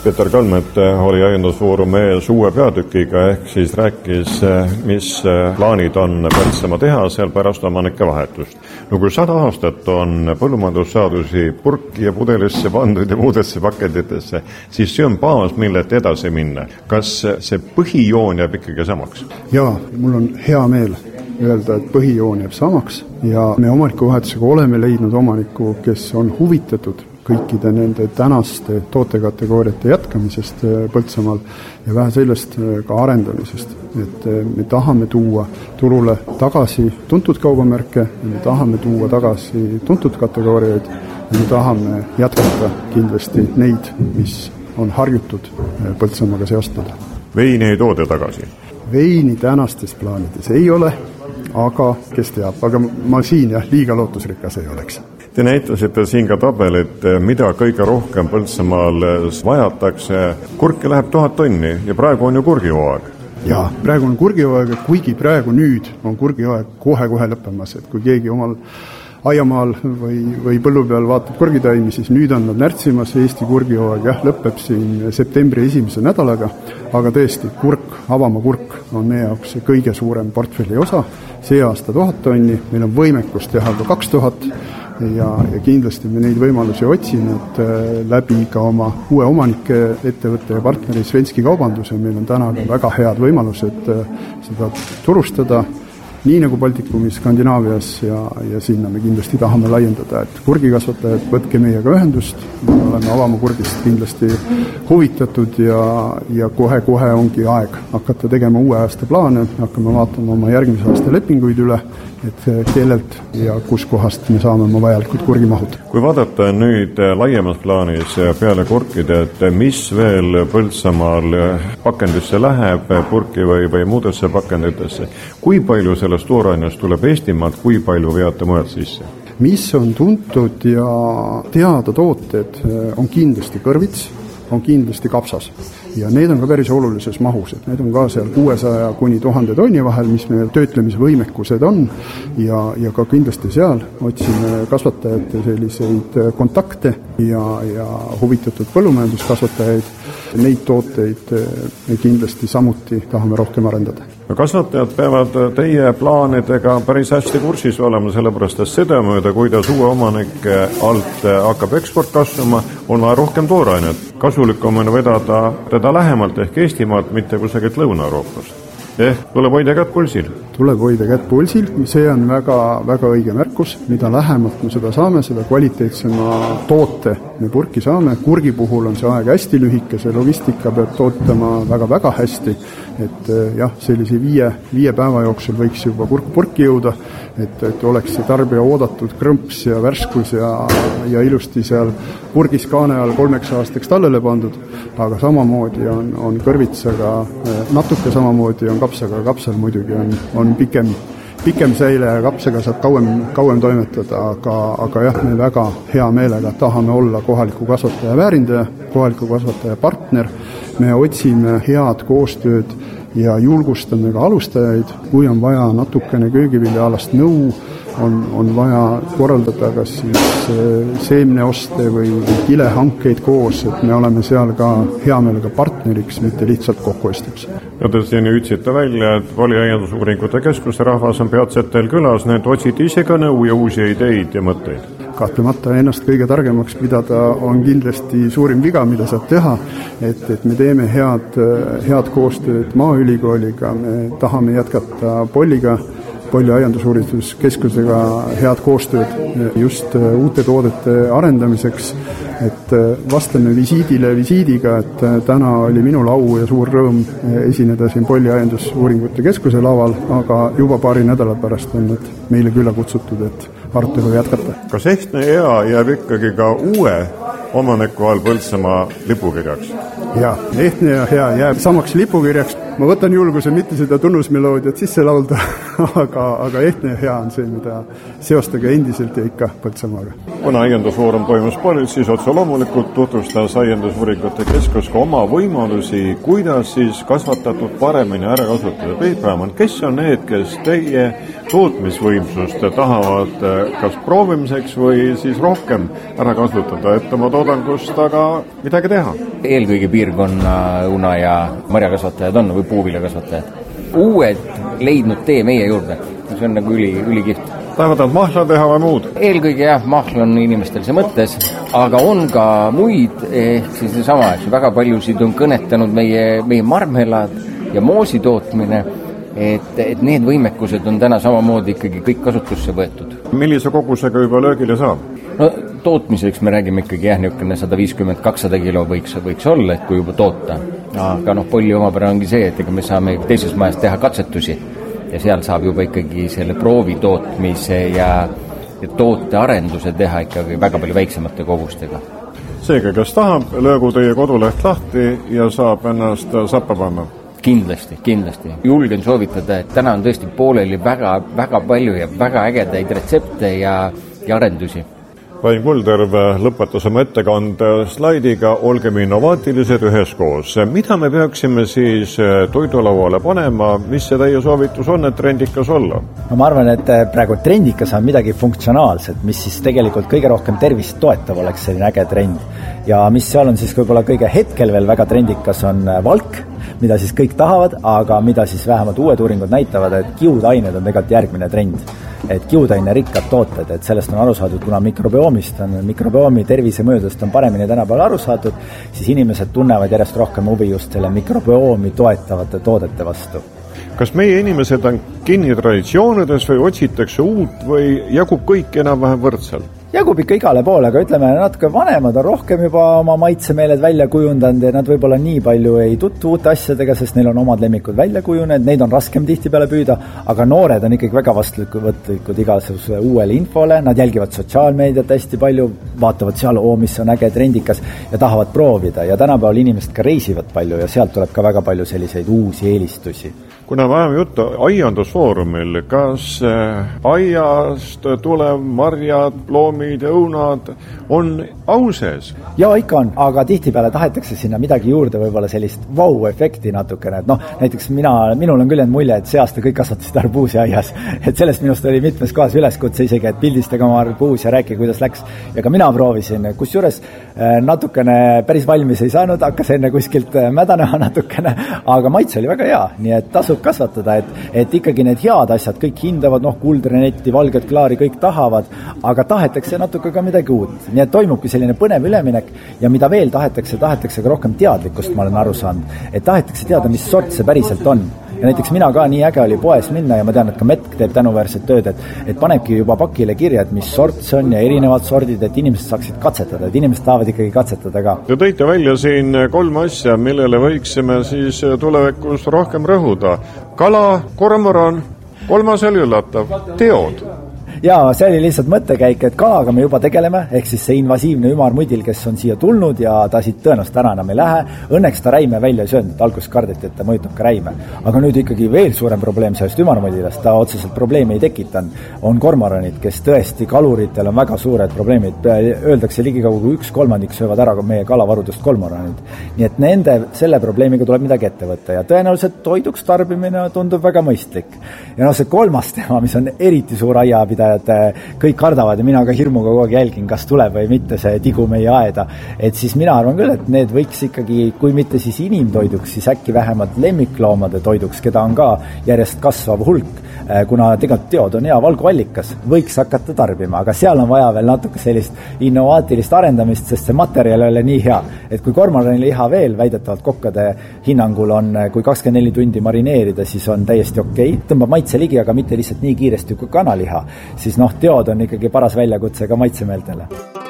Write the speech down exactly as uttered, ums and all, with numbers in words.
Peeter Kalmet oli Aiandusfoorumi ees uue peatükiga ehk siis rääkis, mis plaanid on Põltsamaa teha seal pärast omanike vahetust. No kui sada aastat on põllumajandussaadusi purki ja pudelisse pandud ja muudesse pakenditesse, siis see on baas, millelt edasi minna. Kas see põhijoon jääb ikkagi samaks? Jaa, mul on hea meel öelda, et põhijoon jääb samaks ja me omanikuvahetusega oleme leidnud omaniku, kes on huvitatud kõikide nende tänaste tootekategooriate jätkamisest Põltsamaal ja vähe sellest ka arendamisest. Et me tahame tuua turule tagasi tuntud kaubamärke, me tahame tuua tagasi tuntud kategooriaid ja me tahame jätkata kindlasti neid, mis on harjutud Põltsamaaga seostada. Veini ei toode tagasi? Veini tänastes plaanides ei ole, aga kes teab, aga ma siin jah, liiga lootusrikas ei oleks. Te näitasite siin ka tabelit, mida kõige rohkem Põltsamaal vajatakse. Kurki läheb tuhat tonni ja praegu on ju kurgihooaeg. Jaa, praegu on kurgihooaeg, kuigi praegu nüüd on kurgihooaeg kohe-kohe lõppemas, et kui keegi omal aiamaal või, või põllu peal vaatab kurgitaimi, siis nüüd on nad närtsimas. Eesti kurgihooaeg jah, lõpeb siin septembri esimese nädalaga, aga tõesti, kurk, avamaa kurk on meie jaoks kõige suurem portfelli osa. See aasta tuhat tonni, meil on võimekus teha ka kaks tuhat ja, ja kindlasti me neid võimalusi otsime, et läbi ka oma uue omanike ettevõtte ja partneri Svenski kaubanduse meil on täna ka väga head võimalused seda turustada, nii nagu Baltikumis, Skandinaavias ja, ja sinna me kindlasti tahame laiendada, et kurgikasvatajad, võtke meiega ühendust, me oleme avamaa kurgist kindlasti huvitatud ja, ja kohe-kohe ongi aeg hakata tegema uue aasta plaane, hakkame vaatama oma järgmise aasta lepinguid üle, et kellelt ja kus kohast me saame oma vajalikud kurgimahud. Kui vaadata nüüd laiemas plaanis peale kurkide, et mis veel Põltsamaal pakendisse läheb, purki või, või muudesse pakenditesse, kui palju sellest toorainest tuleb Eestimaalt, kui palju veate mujalt sisse? Mis on tuntud ja teada tooted on kindlasti kõrvits, on kindlasti kapsas ja need on ka päris olulises mahus, et need on ka seal kuuesaja kuni tuhande tonni vahel, mis meil töötlemisvõimekused on ja, ja ka kindlasti seal otsime kasvatajate selliseid kontakte ja, ja huvitatud põllumajanduskasvatajaid. Neid tooteid me kindlasti samuti tahame rohkem arendada. Kasvatajad peavad teie plaanidega päris hästi kursis olema, sellepärast et seda mööda, kuidas uue omanike alt hakkab eksport kasvama, on vaja rohkem toorainet. Kasulikum on vedada teda lähemalt ehk Eestimaalt, mitte kusagilt Lõuna-Euroopast. Ehk tuleb hoida kätt pulsil. Tuleb hoida kätt pulsil, see on väga, väga õige märkus, mida lähemalt me seda saame, seda kvaliteetsema toote me purki saame. Kurgi puhul on see aeg hästi lühike, see logistika peab tootama väga-väga hästi, et jah, sellise viie, viie päeva jooksul võiks juba kurk purki jõuda, et, et oleks see tarbija oodatud krõmps ja värskus ja, ja ilusti seal purgis kaane all kolmeks aastaks tallele pandud, aga samamoodi on, on kõrvitsaga, natuke samamoodi on kapsaga, kapsal muidugi on, on pikem, pikem säile ja kapsaga saab kauem, kauem toimetada, aga, aga jah, me väga hea meelega tahame olla kohaliku kasvataja väärindaja, kohaliku kasvataja partner, me otsime head koostööd ja julgustame ka alustajaid, kui on vaja natukene köögiviljaalast nõu, on, on vaja korraldada kas siis seemneoste või, või kilehankeid koos, et me oleme seal ka hea meelega partneriks, mitte lihtsalt kokkuostjaks. Ja te siin ütsite välja, et Valiaiandusuuringute Keskuse rahvas on peatselt teil külas, need otsite ise ka nõu ja uusi ideid ja mõtteid? Kahtlemata ennast kõige targemaks pidada on kindlasti suurim viga, mida saab teha, et, et me teeme head, head koostööd Maaülikooliga, me tahame jätkata Polliga, Polli aiandusuurituskeskusega head koostööd just uute toodete arendamiseks, et vastame visiidile visiidiga, et täna oli minul au ja suur rõõm esineda siin Polli aiandusuuringute keskuse laval, aga juba paari nädala pärast on nad meile külla kutsutud, et arutelu jätkata. Kas Ehtne Ea jääb ikkagi ka uue omaniku all Põltsamaa lipukirjaks? Jaa, Ehtne Ea jääb samaks lipukirjaks. Ma võtan julguse mitte seda tunnusmeloodiat sisse laulda, aga, aga ehtne ja hea on see, mida seostage endiselt ja ikka Põltsamaaga. Kuna aiandusfoorum toimus palju, siis otse loomulikult tutvustas Aiandusuuringute Keskus ka oma võimalusi, kuidas siis kasvatatud paremini ära kasutada. Peep Räämann, kes on need, kes teie tootmisvõimsust tahavad kas proovimiseks või siis rohkem ära kasutada, et oma toodangust aga midagi teha? Eelkõige piirkonna una- ja marjakasvatajad on või puuviljakasvatajad. Uued leidnud tee meie juurde. See on nagu üli, ülikiht. Tahavad nad mahla teha või muud? Eelkõige jah, mahl on inimestel see mõttes, aga on ka muid, ehk siis sama, eks väga paljusid on kõnetanud meie, meie marmelad ja moosi tootmine, et, et need võimekused on täna samamoodi ikkagi kõik kasutusse võetud. Millise kogusega juba löögile saab? No tootmiseks me räägime ikkagi jah, niisugune sada viiskümmend kakssada kilo võiks, võiks olla, et kui juba toota. Aga noh, Polli omapära ongi see, et ega me saame teises majas teha katsetusi ja seal saab juba ikkagi selle proovi tootmise ja, ja tootearenduse teha ikkagi väga palju väiksemate kogustega. Seega, kes tahab, löögu teie koduleht lahti ja saab ennast sappa panna? Kindlasti, kindlasti. Julgen soovitada, et täna on tõesti pooleli väga, väga palju ja väga ägedaid retsepte ja, ja arendusi. Vaim Kulderv lõpetas oma ettekande slaidiga Olgem innovaatilised üheskoos. Mida me peaksime siis toidulauale panema, mis see teie soovitus on, et trendikas olla? No ma arvan, et praegu trendikas on midagi funktsionaalset, mis siis tegelikult kõige rohkem tervist toetav oleks selline äge trend. Ja mis seal on siis võib-olla kõige hetkel veel väga trendikas on valk, mida siis kõik tahavad, aga mida siis vähemalt uued uuringud näitavad, et kiudained on tegelikult järgmine trend. Et kiudaine rikkad tooted, et sellest on aru saadud, kuna mikrobiomist on, mikrobiomi tervisemõjudest on paremini tänapäeval aru saadud, siis inimesed tunnevad järjest rohkem huvi just selle mikrobiomi toetavate toodete vastu. Kas meie inimesed on kinni traditsioonides või otsitakse uut või jagub kõik enam-vähem võrdselt? Jagub ikka igale poole, aga ütleme, natuke vanemad on rohkem juba oma maitsemeeled välja kujundanud ja nad võib-olla nii palju ei tutvu uute asjadega, sest neil on omad lemmikud välja kujunenud, neid on raskem tihtipeale püüda, aga noored on ikkagi väga vastuvõtlikud igasuguse uuele infole, nad jälgivad sotsiaalmeediat hästi palju, vaatavad seal, oo, mis on äge trendikas ja tahavad proovida ja tänapäeval inimesed ka reisivad palju ja sealt tuleb ka väga palju selliseid uusi eelistusi. Kuna me ajame juttu aiandusfoorumil, kas aiast tulev marjad, ploomid ja õunad on au sees? Jaa, ikka on, aga tihtipeale tahetakse sinna midagi juurde, võib-olla sellist vau-efekti natukene, et noh, näiteks mina, minul on küll end mulje, et see aasta kõik kasvatasid arbuusi aias, et sellest minust oli mitmes kohas üleskutse isegi, et pildistage oma arbuus ja rääkige, kuidas läks, ja ka mina proovisin, kus juures natukene päris valmis ei saanud, hakkas enne kuskilt mädanema natukene, aga maitse oli väga hea, nii et tasub kasvatada, et, et ikkagi need head asjad kõik hindavad, noh, kuldrenetti, valget klaari, kõik tahavad, aga tahetakse natuke ka midagi uut. Nii et toimubki selline põnev üleminek ja mida veel tahetakse, tahetakse ka rohkem teadlikkust, ma olen aru saanud, et tahetakse teada, mis sort see päriselt on. Ja näiteks mina ka nii äge oli poes minna ja ma tean, et ka Metk teeb tänuväärset tööd, et, et panebki juba pakile kirja, et mis sort see on ja erinevad sordid, et inimesed saaksid katsetada, et inimesed tahavad ikkagi katsetada ka. Te tõite välja siin kolm asja, millele võiksime siis tulevikus rohkem rõhuda. Kala, kormoran, kolmas oli üllatav, teod. Jaa, see oli lihtsalt mõttekäik, et kalaga me juba tegeleme, ehk siis see invasiivne ümarmudil, kes on siia tulnud ja ta siit tõenäoliselt ära enam ei lähe. Õnneks ta räime välja ei söönud, et alguses kardeti, et ta mõjutab ka räime. Aga nüüd ikkagi veel suurem probleem sellest ümarmudilast, ta otseselt probleemi ei tekitanud, on kormoranid, kes tõesti kaluritel on väga suured probleemid. Öeldakse ligikaugu kui üks kolmandik söövad ära meie kalavarudest kormoranid. Nii et nende, selle probleemiga tuleb midagi ette võtta ja tõenäoliselt toiduks tarbimine tundub väga mõistlik. Ja noh, see kolmas teema, mis on eriti suur aiapidaja, et kõik kardavad ja mina ka hirmuga kogu aeg jälgin, kas tuleb või mitte see tigu meie aeda. Et siis mina arvan küll, et need võiks ikkagi, kui mitte siis inimtoiduks, siis äkki vähemalt lemmikloomade toiduks, keda on ka järjest kasvav hulk, kuna tegelikult teod on hea valguallikas, võiks hakata tarbima, aga seal on vaja veel natuke sellist innovaatilist arendamist, sest see materjal ei ole nii hea. Et kui kormorani liha veel väidetavalt kokkade hinnangul on, kui kakskümmend neli tundi marineerida, siis on täiesti okei. Tõmbab maitse ligi, aga mitte lihtsalt nii kiiresti kui kanaliha. Siis noh, teod on ikkagi paras väljakutse ka maitsemeeltele.